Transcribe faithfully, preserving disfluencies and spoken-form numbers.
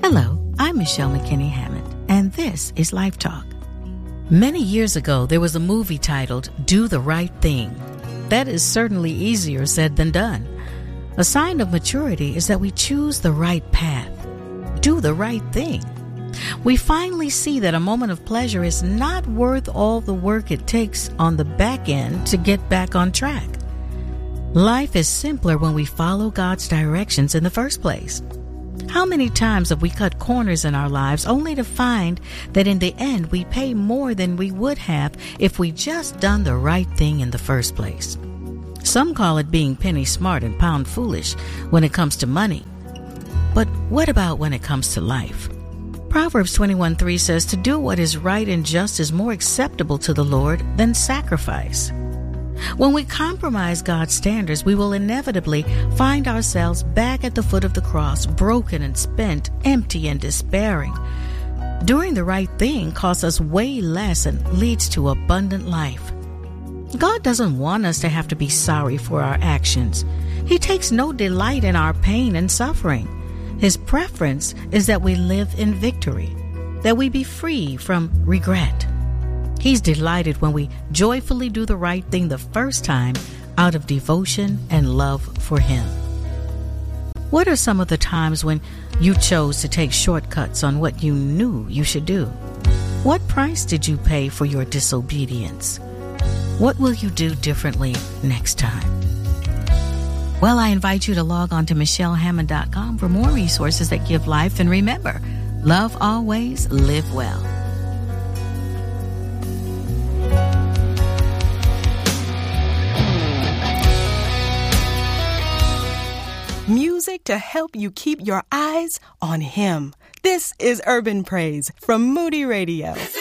Hello, I'm Michelle McKinney Hammond, and this is Life Talk. Many years ago, there was a movie titled Do the Right Thing. That is certainly easier said than done. A sign of maturity is that we choose the right path, do the right thing. We finally see that a moment of pleasure is not worth all the work it takes on the back end to get back on track. Life is simpler when we follow God's directions in the first place. How many times have we cut corners in our lives only to find that in the end we pay more than we would have if we just done the right thing in the first place? Some call it being penny smart and pound foolish when it comes to money. But what about when it comes to life? Proverbs twenty-one three says to do what is right and just is more acceptable to the Lord than sacrifice. When we compromise God's standards, we will inevitably find ourselves back at the foot of the cross, broken and spent, empty and despairing. Doing the right thing costs us way less and leads to abundant life. God doesn't want us to have to be sorry for our actions. He takes no delight in our pain and suffering. His preference is that we live in victory, that we be free from regret. He's delighted when we joyfully do the right thing the first time out of devotion and love for Him. What are some of the times when you chose to take shortcuts on what you knew you should do? What price did you pay for your disobedience? What will you do differently next time? Well, I invite you to log on to michelle hammond dot com for more resources that give life. And remember, love always, live well. Music to help you keep your eyes on Him. This is Urban Praise from Moody Radio.